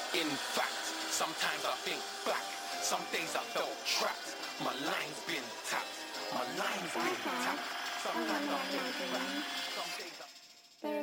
In fact, sometimes I think back. Some days I felt trapped. My line's been tapped. My line's been tapped. Sometimes I think back. Some days I